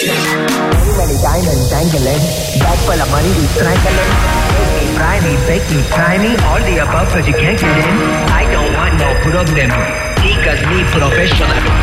Many diamonds dangling, bag full of money we strangling. Make me, fry me, bake me, try me, all the above but you can't get in. I don't want no problem, because me professional.